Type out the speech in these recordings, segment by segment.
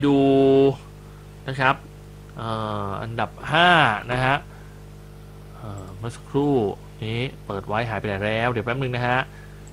ดูนะครับอันดับ5นะฮะเมื่อสักครู่นี้เปิดไว้หายไปไหนแล้วเดี๋ยวแป๊บนึงนะฮะ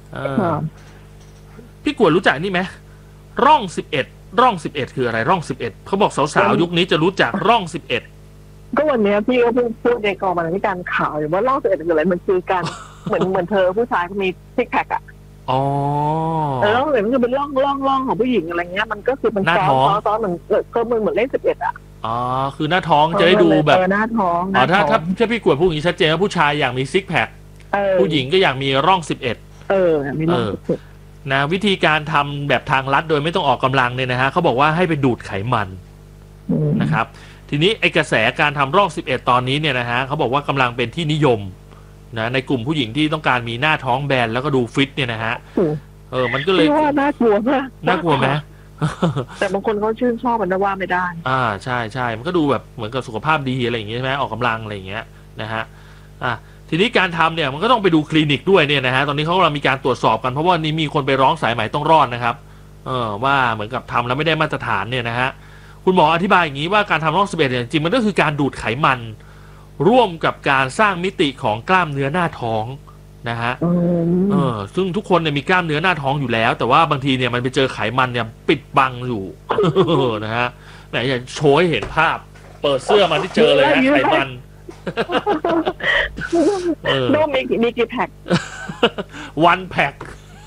พี่กวนรู้จักนี่ไหมร่อง11คืออะไรร่อง11เขาบอกสาวๆยุคนี้จะรู้จักร่อง11 ก็วันนี้พี่ก็เพิ่งพูดในกองบรรณาธิการข่าวอยู่ว่าร่อง11คืออะไรมันคือการเหมือนเธอผู้ชายมีซิกแพคอะร่อง11มันคือเป็นร่องของผู้หญิงอะไรเงี้ยมันก็คือมันซ้อนเหมือนก็เหมือนเลข11อะคือหน้าท้องจะได้ดูแบบหน้าท้องถ้าพี่กวนพูดอย่างนี้ชัดเจนว่าผู้ชายอยากมีซิกแพคผู้หญิงก็อยากมีร่อง11 มีร่องนะวิธีการทำแบบทางลัดโดยไม่ต้องออกกำลังเนี่ยนะฮะเขาบอกว่าให้ไปดูดไขมันนะครับทีนี้ไอกระแสการทำร่อง11ตอนนี้เนี่ยนะฮะเขาบอกว่ากำลังเป็นที่นิยมนะในกลุ่มผู้หญิงที่ต้องการมีหน้าท้องแบนแล้วก็ดูฟิตเนี่ยนะฮะมันก็เลยว่าน่ากลัวมากน่ากลัวไหมแต่บางคนเขาชื่นชอบมันว่าไม่ได้ใช่มันก็ดูแบบเหมือนกับสุขภาพดีอะไรอย่างเงี้ยใช่ไหมออกกำลังอะไรอย่างเงี้ยนะฮะทีนี้การทำเนี่ยมันก็ต้องไปดูคลินิกด้วยเนี่ยนะฮะตอนนี้เขากำลังมีการตรวจสอบกันเพราะว่านี้มีคนไปร้องสายไหมต้องรอดนะครับว่าเหมือนกับทำแล้วไม่ได้มาตรฐานเนี่ยนะฮะคุณหมออธิบายอย่างนี้ว่าการทำร่อง11เนี่ยจริงมันก็คือการดูดไขมันร่วมกับการสร้างมิติของกล้ามเนื้อหน้าท้องนะฮะซึ่งทุกคนเนี่ยมีกล้ามเนื้อหน้าท้องอยู่แล้วแต่ว่าบางทีเนี่ยมันไปเจอไขมันเนี่ยปิดบังอยู่นะฮะไหนอยากโชว์ให้เห็นภาพเปิดเสื้อมาที่เจอเลยฮะไขมันโน้มีกี่แพ็ควันแพ็ค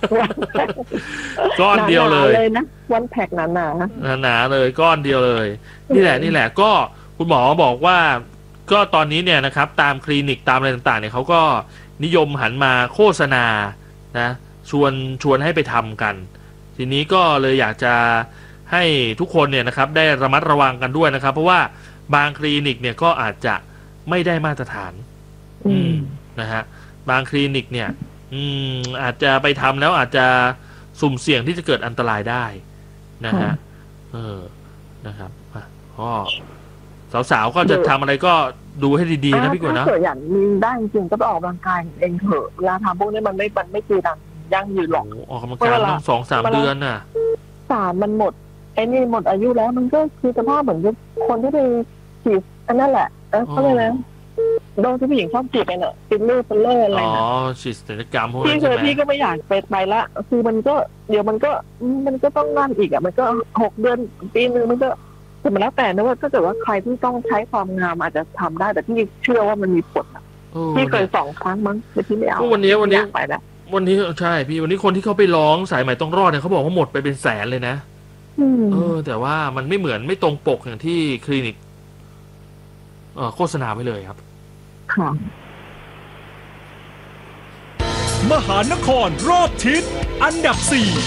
ก้อนเดียวเลยนะวันแพ็คหนาเลยก้อนเดียวเลยนี่แหละก็คุณหมอบอกว่าก็ตอนนี้เนี่ยนะครับตามคลินิกตามอะไรต่างๆเนี่ยเขาก็นิยมหันมาโฆษณานะชวนให้ไปทำกันทีนี้ก็เลยอยากจะให้ทุกคนเนี่ยนะครับได้ระมัดระวังกันด้วยนะครับเพราะว่าบางคลินิกเนี่ยก็อาจจะไม่ได้มาตรฐานนะฮะบางคลินิกเนี่ยอาจจะไปทำแล้วอาจจะสุ่มเสี่ยงที่จะเกิดอันตรายได้นะฮะนะครับก็สาวๆก็จะทำอะไรก็ดูให้ดีๆนะพี่กวนนะถ้าเกิดอย่างมีได้จริงก็ไปออกกำลังกายเองเถอะเวลาทำพวกนี้มันไม่คือดังยั่งยืนหรอกออกกำลังกายต้อง2-3 เดือนน่ะมันหมดไอ้นี่หมดอายุแล้วมันก็คือสภาพเหมือนคนที่ไปฉีดอันนั่นแหละเขาเลยนะโดนที่ผู้หญิงชอบจีบไปเนอะฟิลเลอร์อะไรนะฉีดศัลยกรรมพวกนี้ใช่ไหมพี่ก็ไม่อยากไปละคือมันก็เดี๋ยวมันก็ต้องนั่นอีกอ่ะมันก็6 เดือนปีนึงมันก็แต่มันแล้วแต่นะว่าถ้าเกิดว่าใครที่ต้องใช้ความงามอาจจะทำได้แต่พี่เชื่อว่ามันมีผลพี่เคย2 ครั้งมั้งแต่พี่ไม่เอาวันนี้ไปแล้ววันนี้ใช่พี่วันนี้คนที่เขาไปร้องสายใหม่ต้องรอดเนี่ยเขาบอกว่าหมดไปเป็นแสนเลยนะแต่ว่ามันไม่เหมือนไม่ตรงปกอย่างที่คลินิกโฆษณาไว้เลยครับมหานครรอบทิศอันดับ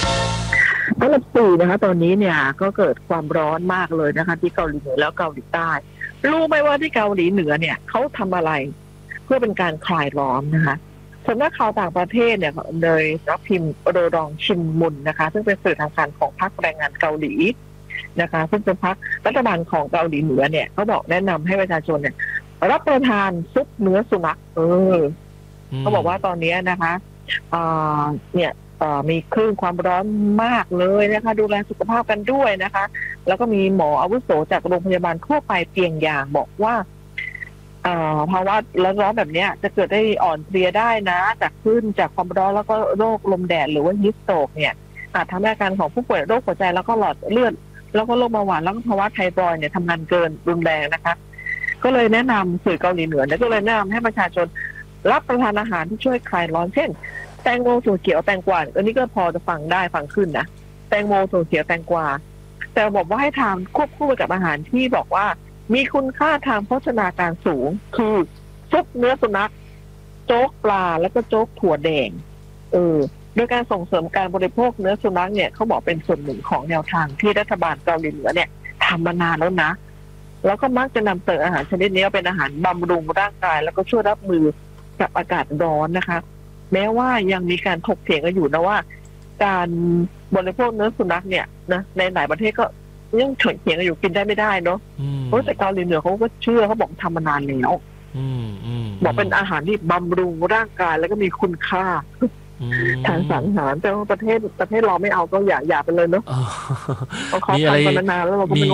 4 นะคะตอนนี้เนี่ยก็เกิดความร้อนมากเลยนะคะที่เกาหลีเหนือแล้วเกาหลีใต้รู้ไหมว่าที่เกาหลีเหนือเนี่ยเขาทำอะไรเพื่อเป็นการคลายร้อนนะคะสำนักข่าวต่างประเทศเนี่ยโดยรับพิมพ์โรดองชินมุนนะคะซึ่งเป็นสื่อทางการของพรรคแรงงานเกาหลีนะคะซึ่งเป็นพรรครัฐบาลของเกาหลีเหนือเนี่ยเขาบอกแนะนำให้ประชาชนเนี่ยรับประทานซุปเนื้อสุนัขเขาบอกว่าตอนนี้นะคะเนี่ยมีคลื่นความร้อนมากเลยนะคะดูแลสุขภาพกันด้วยนะคะแล้วก็มีหมออาวุโสจากโรงพยาบาลทั่วไปเปียงยางบอกว่าภาวะร้อนแบบนี้จะเกิดได้อ่อนเพลียได้นะจากคลื่นจากความร้อนแล้วก็โรคลมแดดหรือว่าฮิสโตรกเนี่ยอาจทำให้อาการของผู้ป่วยโรคหัวใจแล้วก็หลอดเลือดแล้วก็โรคเบาหวานแล้วก็ภาวะไทรอยด์เนี่ยทำงานเกินรุนแรงนะคะก็เลยแนะนำสื่อเกาหลีเหนือก็เลยแนะนำให้ประชาชนรับประทานอาหารที่ช่วยคลายร้อนเช่นแตงโมถั่วเขียวแตงกวาอันนี้ก็พอจะฟังขึ้นนะแตงโมถั่วเขียวแตงกวาแต่บอกว่าให้ทานควบคู่ไปกับอาหารที่บอกว่ามีคุณค่าทางโภชนาการสูงคือซุปเนื้อสุนัขโจ๊กปลาแล้วก็โจ๊กถั่วแดงโดยการส่งเสริมการบริโภคเนื้อสุนัขเนี่ยเขาบอกเป็นส่วนหนึ่งของแนวทางที่รัฐบาลเกาหลีเหนือเนี่ยทำมานานแล้วนะแล้วก็มักจะนำเสนออาหารชนิดนี้เป็นอาหารบำรุงร่างกายแล้วก็ช่วยรับมือกับอากาศร้อนนะคะแม้ว่ายังมีการถกเถียงกันอยู่นะว่าการบริโภคเนื้อสุนัขเนี่ยนะในหลายประเทศก็ยังถกเถียงกันอยู่กินได้ไม่ได้เนาะเพราะแต่เกาหลีเหนือเขาก็เชื่อเขาบอกทำมานานแล้วบอกเป็นอาหารที่บำรุงร่างกายแล้วก็มีคุณค่าทางสังหารแต่ว่าประเทศเราไม่เอาก็อย่าไปเลยเนาะอ๋อเพราะเขามีอะไรทำกันมานานแล้วเราก็ไม่รู้